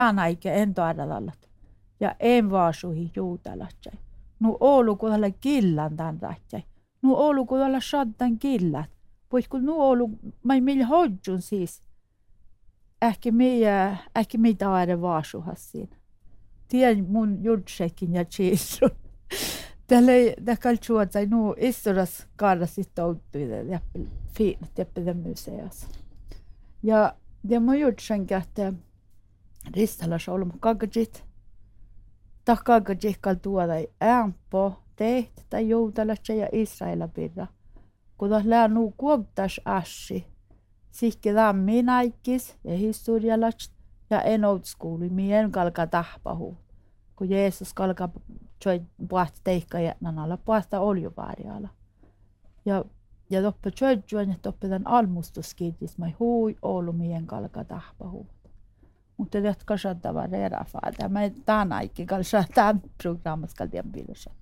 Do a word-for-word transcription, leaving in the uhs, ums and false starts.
Anaike en toadalallat. Ja en vaasuhi juutalatsai. Nu Oulu kuulla killan tämän rätsäi. Nu Oulu kuulla shaddan killat. Pois kun nu Oulu, mai millä hodjun siis. Ehkä meidän, ehkä meitä aina vaasuhas siinä. Tien mun jutsekin ja chiisun. Tällä ei kaltsuotsai nu isturas kaarasit touttuille ja fiinat ja pidä museossa. Ja ja mun jutsenkin, että ristalas olemme kakajit. Takakajit kaltuoda äänpo tehtä tai juutalatsa ja Israela pidä. Kun lää nu kuoptas assi. Sihki lämmin aikis ja historialats ja en old schooli, mien kalka tahpahu. Kun Jeesus kalka tjoi puhta teikka jätnän alla, puhta oljuvaariala. Ja ja loppu tjoi juon, että oppitan almustuskirjis, mai hui Oulu mien kalka tahpahu. Mutta det kanske inte var reda för det. Men tämän aikin kanssa tämän programmassa kaltian pilossa.